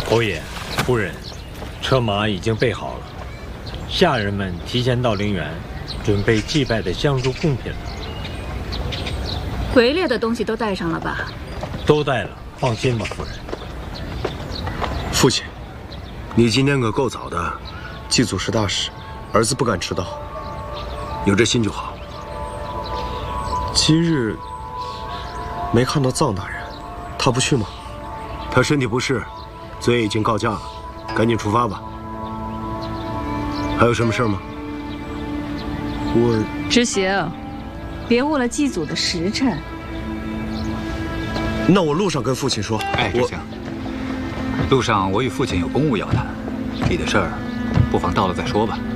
侯爷、夫人，车马已经备好了，下人们提前到陵园，准备祭拜的香烛贡品了。 围猎的东西都带上了吧？ 都带了，放心吧，夫人。 父亲，你今天可够早的，祭祖是大事，儿子不敢迟到，有这心就好。今日没看到臧大人，他不去吗？他身体不适，嘴已经告假了，赶紧出发吧。还有什么事吗？ 知行，别误了祭祖的时辰。 那我路上跟父亲说。 哎，知行，路上我与父亲有公务要谈，你的事儿，不妨到了再说吧。